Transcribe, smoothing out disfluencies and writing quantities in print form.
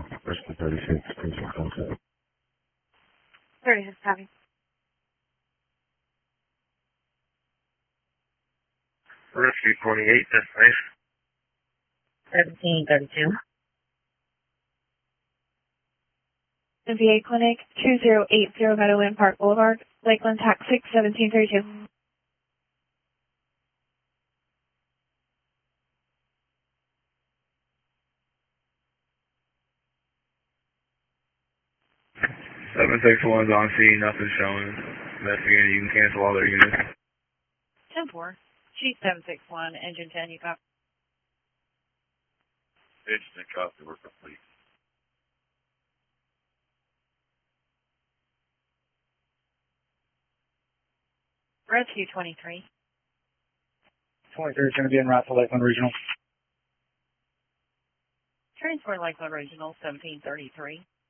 Rescue 36, station contact. 36, copy. Rescue 28, destination. 1732. VA Clinic, 2080 Meadowland Park Boulevard, Lakeland, TAC 6, 1732. Seven six one's on scene, nothing showing. Investigating, you can cancel all their units. 10-4. Chief 761, Engine 10, you copy. Engine copy, we're complete. Rescue 23. 23 is going to be en route to Lakeland Regional. Transport Lakeland Regional, 1733.